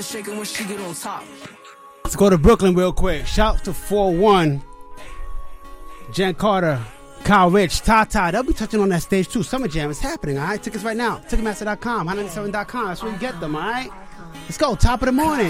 Shaking when she get on top. Let's go to Brooklyn real quick. Shout out to 4-1. Jen Carter, Kyle Rich, Tata. They'll be touching on that stage too. Summer Jam is happening, all right? Tickets right now. Ticketmaster.com, hot97.com. That's where you get them, all right? Let's go. Top of the morning.